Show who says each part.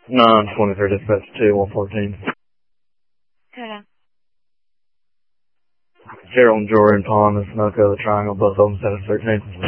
Speaker 1: 923 dispatch 2-114.
Speaker 2: Okay.
Speaker 1: Gerald and Jordan Pond, the Sunoco, the Triangle, both of them set at 13.